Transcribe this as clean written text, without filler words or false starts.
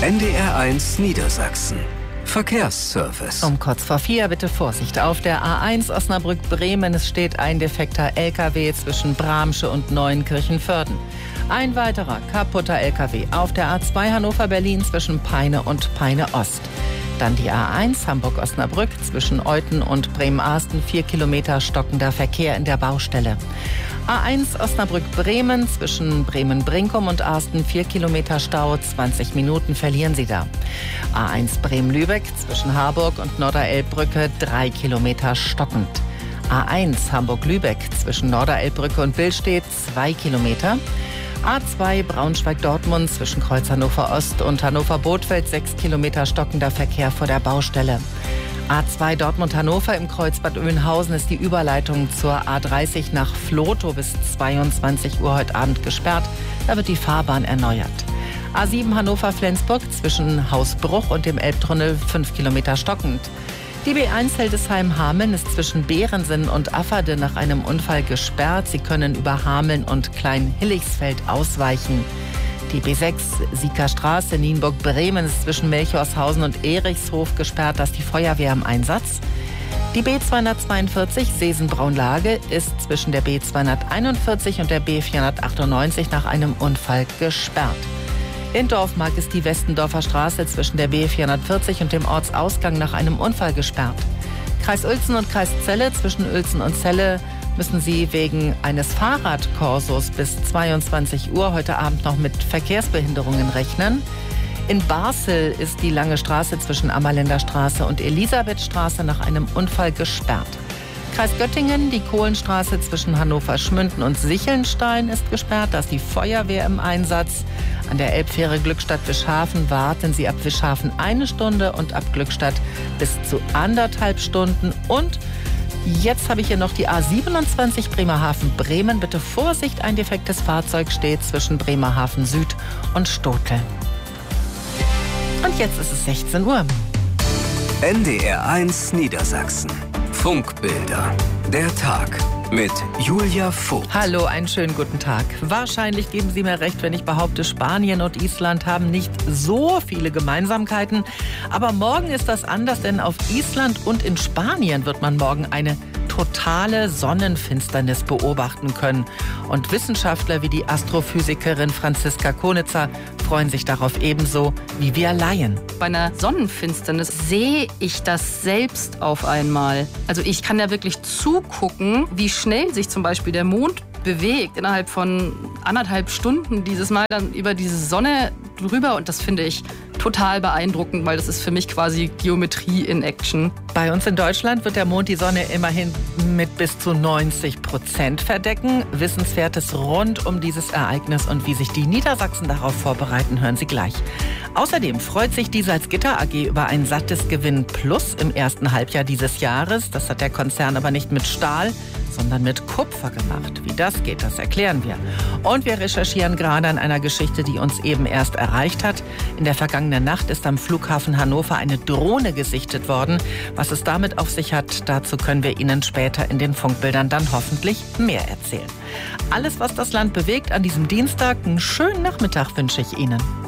NDR1 Niedersachsen. Verkehrsservice. Um kurz vor 4 bitte Vorsicht auf der A1 Osnabrück-Bremen. Es steht ein defekter LKW zwischen Bramsche und Neuenkirchen-Vörden. Ein weiterer kaputter LKW auf der A2 Hannover-Berlin zwischen Peine und Peine-Ost. Dann die A1 Hamburg-Osnabrück zwischen Euthen und Bremen-Arsten. 4 Kilometer stockender Verkehr in der Baustelle. A1 Osnabrück-Bremen zwischen Bremen-Brinkum und Arsten. 4 Kilometer Stau, 20 Minuten verlieren Sie da. A1 Bremen-Lübeck zwischen Harburg und Norderelbbrücke. 3 Kilometer stockend. A1 Hamburg-Lübeck zwischen Norderelbbrücke und Billstedt. 2 Kilometer. A2 Braunschweig-Dortmund zwischen Kreuz Hannover-Ost und Hannover-Bothfeld. 6 Kilometer stockender Verkehr vor der Baustelle. A2 Dortmund-Hannover im Kreuz Bad Oeynhausen ist die Überleitung zur A30 nach Vlotho bis 22 Uhr heute Abend gesperrt. Da wird die Fahrbahn erneuert. A7 Hannover-Flensburg zwischen Hausbruch und dem Elbtunnel 5 Kilometer stockend. Die B1 Hildesheim-Hameln ist zwischen Behrensen und Afferde nach einem Unfall gesperrt. Sie können über Hameln und Klein-Hillichsfeld ausweichen. Die B6 Sieker Straße Nienburg-Bremen ist zwischen Melchorshausen und Erichshof gesperrt. Da ist die Feuerwehr im Einsatz. Die B242 Seesen-Braunlage ist zwischen der B241 und der B498 nach einem Unfall gesperrt. In Dorfmark ist die Westendorfer Straße zwischen der B440 und dem Ortsausgang nach einem Unfall gesperrt. Kreis Uelzen und Kreis Celle zwischen Uelzen und Celle müssen Sie wegen eines Fahrradkorsos bis 22 Uhr heute Abend noch mit Verkehrsbehinderungen rechnen. In Basel ist die Lange Straße zwischen Ammerländer Straße und Elisabethstraße nach einem Unfall gesperrt. Kreis Göttingen, die Kohlenstraße zwischen Hannover-Schmünden und Sichelnstein ist gesperrt. Da ist die Feuerwehr im Einsatz. An der Elbfähre Glückstadt-Wischhafen warten Sie ab Wischhafen 1 Stunde und ab Glückstadt bis zu 1,5 Stunden. Und jetzt habe ich hier noch die A27 Bremerhaven-Bremen. Bitte Vorsicht, ein defektes Fahrzeug steht zwischen Bremerhaven Süd und Stotel. Und jetzt ist es 16 Uhr. NDR1 Niedersachsen. Funkbilder. Der Tag mit Julia Vogt. Hallo, einen schönen guten Tag. Wahrscheinlich geben Sie mir recht, wenn ich behaupte, Spanien und Island haben nicht so viele Gemeinsamkeiten. Aber morgen ist das anders, denn auf Island und in Spanien wird man morgen eine totale Sonnenfinsternis beobachten können. Und Wissenschaftler wie die Astrophysikerin Franziska Konitzer freuen sich darauf ebenso wie wir Laien. Bei einer Sonnenfinsternis sehe ich das selbst auf einmal. Also ich kann ja wirklich zugucken, wie schnell sich zum Beispiel der Mond bewegt. Innerhalb von 1,5 Stunden dieses Mal dann über diese Sonne drüber. Und das finde ich total beeindruckend, weil das ist für mich quasi Geometrie in Action. Bei uns in Deutschland wird der Mond die Sonne immerhin mit bis zu 90% verdecken. Wissenswertes rund um dieses Ereignis und wie sich die Niedersachsen darauf vorbereiten, hören Sie gleich. Außerdem freut sich die Salzgitter AG über ein sattes Gewinn Plus im ersten Halbjahr dieses Jahres. Das hat der Konzern aber nicht mit Stahl, sondern mit Kupfer gemacht. Wie das geht, das erklären wir. Und wir recherchieren gerade an einer Geschichte, die uns eben erst erreicht hat. In der vergangenen Nacht ist am Flughafen Hannover eine Drohne gesichtet worden. Was es damit auf sich hat, dazu können wir Ihnen später in den Funkbildern dann hoffentlich mehr erzählen. Alles, was das Land bewegt an diesem Dienstag, einen schönen Nachmittag wünsche ich Ihnen.